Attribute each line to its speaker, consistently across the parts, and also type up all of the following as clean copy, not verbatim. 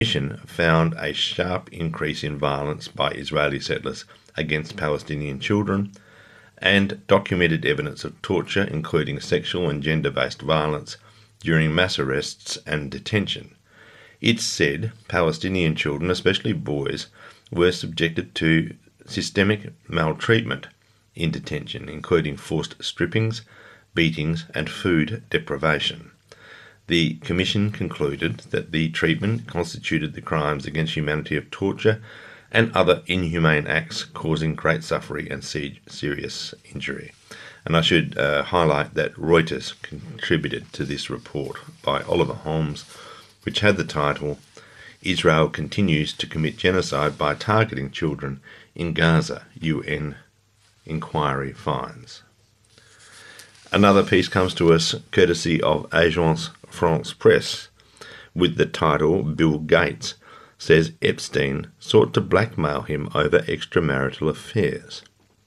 Speaker 1: Commission found a sharp increase in violence by Israeli settlers against Palestinian children and documented evidence of torture, including sexual and gender-based violence, during mass arrests and detention. It said Palestinian children, especially boys, were subjected to systemic maltreatment in detention, including forced strippings, beatings, and food deprivation. The Commission concluded that the treatment constituted the crimes against humanity of torture and other inhumane acts causing great suffering and serious injury. And I should highlight that Reuters contributed to this report by Oliver Holmes, which had the title, "Israel Continues to Commit Genocide by Targeting Children in Gaza, UN Inquiry Finds." Another piece comes to us courtesy of Agence France-Presse with the title, "Bill Gates Says Epstein Sought to Blackmail Him Over Extramarital Affairs."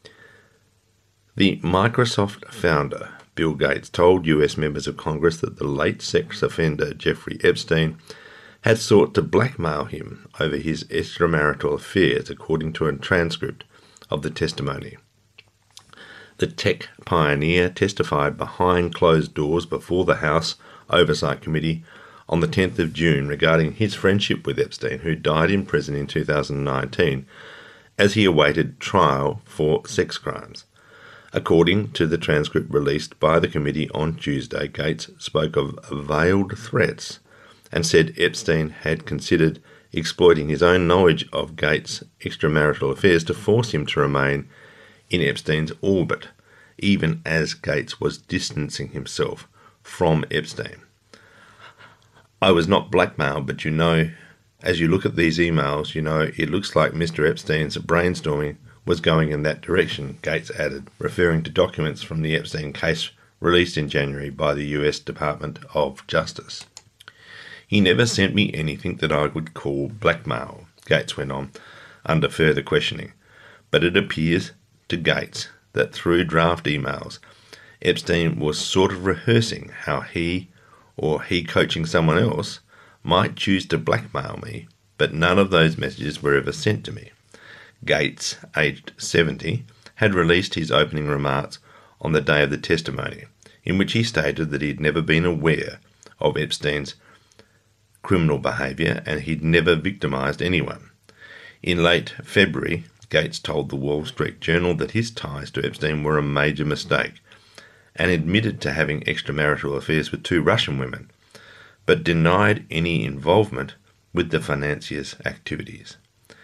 Speaker 1: The Microsoft founder, Bill Gates, told US members of Congress that the late sex offender Jeffrey Epstein had sought to blackmail him over his extramarital affairs, according to a transcript of the testimony. The tech pioneer testified behind closed doors before the House Oversight Committee on the 10th of June regarding his friendship with Epstein, who died in prison in 2019 as he awaited trial for sex crimes. According to the transcript released by the committee on Tuesday, Gates spoke of veiled threats and said Epstein had considered exploiting his own knowledge of Gates' extramarital affairs to force him to remain in Epstein's orbit, even as Gates was distancing himself from Epstein. "I was not blackmailed, but as you look at these emails, it looks like Mr. Epstein's brainstorming was going in that direction," Gates added, referring to documents from the Epstein case released in January by the US Department of Justice. "He never sent me anything that I would call blackmail," Gates went on, under further questioning. But it appears to Gates that through draft emails, Epstein was sort of rehearsing how he, or he coaching someone else, might choose to blackmail me, but none of those messages were ever sent to me. Gates, aged 70, had released his opening remarks on the day of the testimony, in which he stated that he had never been aware of Epstein's criminal behaviour and he'd never victimised anyone. In late February, Gates told the Wall Street Journal that his ties to Epstein were a major mistake and admitted to having extramarital affairs with 2 Russian women, but denied any involvement with the financier's activities.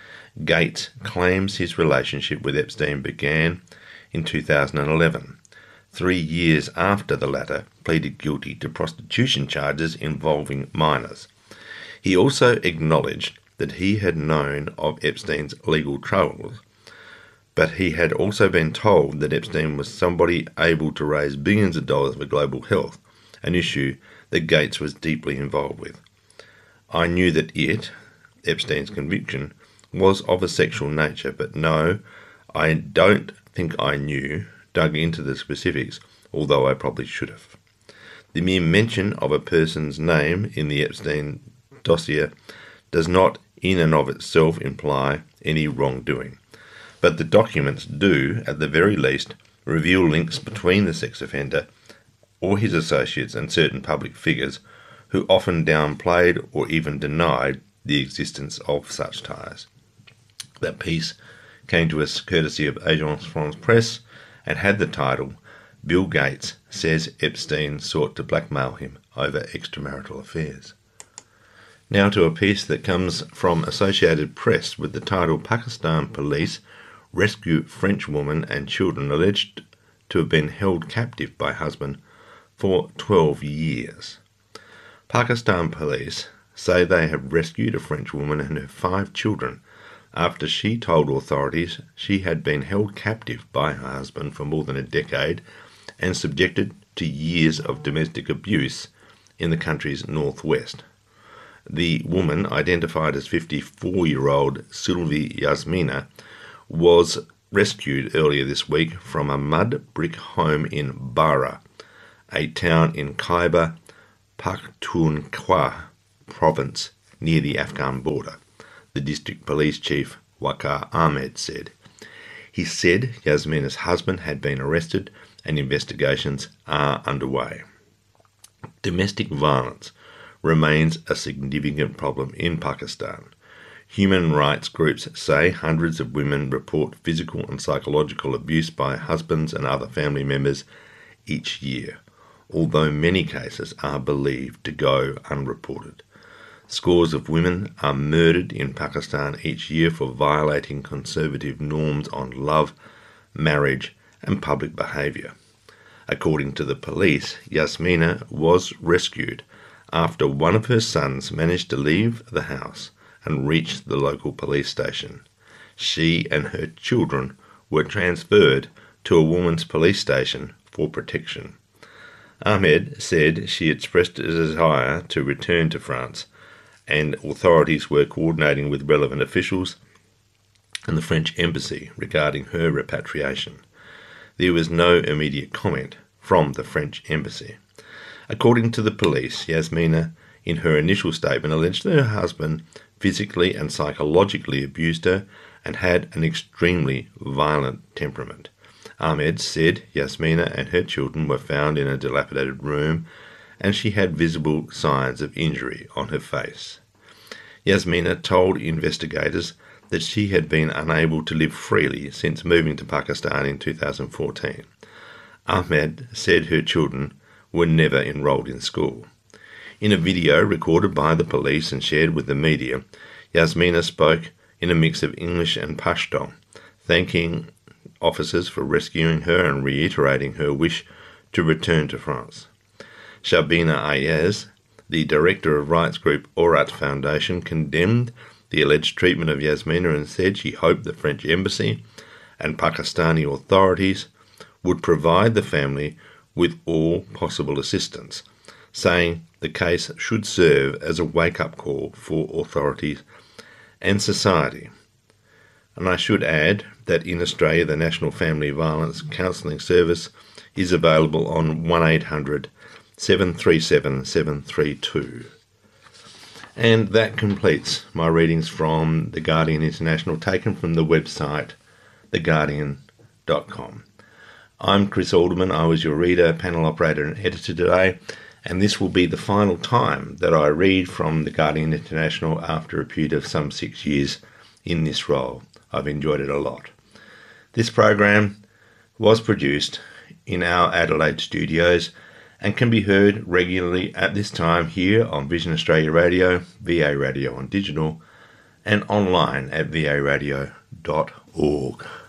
Speaker 1: Gates claims his relationship with Epstein began in 2011, 3 years after the latter pleaded guilty to prostitution charges involving minors. He also acknowledged that he had known of Epstein's legal troubles, but he had also been told that Epstein was somebody able to raise billions of dollars for global health, an issue that Gates was deeply involved with. "I knew that Epstein's conviction, was of a sexual nature, but no, I don't think I dug into the specifics, although I probably should have." The mere mention of a person's name in the Epstein dossier does not in and of itself imply any wrongdoing, but the documents do, at the very least, reveal links between the sex offender or his associates and certain public figures who often downplayed or even denied the existence of such ties. That piece came to us courtesy of Agence France-Presse and had the title, "Bill Gates Says Epstein Sought to Blackmail Him Over Extramarital Affairs." Now to a piece that comes from Associated Press with the title, "Pakistan Police Rescue French Woman and Children Alleged to have been held captive by husband for 12 years. Pakistan police say they have rescued a French woman and her 5 children after she told authorities she had been held captive by her husband for more than a decade and subjected to years of domestic abuse in the country's northwest. The woman, identified as 54-year-old Sylvie Yasmina, was rescued earlier this week from a mud brick home in Bara, a town in Khyber Pakhtunkhwa province near the Afghan border, the district police chief Waqar Ahmed said. He said Yasmina's husband had been arrested and investigations are underway. Domestic violence remains a significant problem in Pakistan. Human rights groups say hundreds of women report physical and psychological abuse by husbands and other family members each year, although many cases are believed to go unreported. Scores of women are murdered in Pakistan each year for violating conservative norms on love, marriage, and public behaviour. According to the police, Yasmina was rescued after one of her sons managed to leave the house and reach the local police station. She and her children were transferred to a women's police station for protection. Ahmed said she expressed a desire to return to France, and authorities were coordinating with relevant officials and the French embassy regarding her repatriation. There was no immediate comment from the French embassy. According to the police, Yasmina, in her initial statement, alleged that her husband physically and psychologically abused her and had an extremely violent temperament. Ahmed said Yasmina and her children were found in a dilapidated room and she had visible signs of injury on her face. Yasmina told investigators that she had been unable to live freely since moving to Pakistan in 2014. Ahmed said her children were never enrolled in school. In a video recorded by the police and shared with the media, Yasmina spoke in a mix of English and Pashto, thanking officers for rescuing her and reiterating her wish to return to France. Shabina Ayaz, the director of rights group Aurat Foundation, condemned the alleged treatment of Yasmina and said she hoped the French embassy and Pakistani authorities would provide the family with all possible assistance, saying the case should serve as a wake-up call for authorities and society. And I should add that in Australia the National Family Violence Counselling Service is available on 1800 737 732. And that completes my readings from The Guardian International, taken from the website theguardian.com. I'm Chris Alderman. I was your reader, panel operator and editor today, and this will be the final time that I read from The Guardian International after a period of some 6 years in this role. I've enjoyed it a lot. This program was produced in our Adelaide studios and can be heard regularly at this time here on Vision Australia Radio, VA Radio on digital, and online at varadio.org.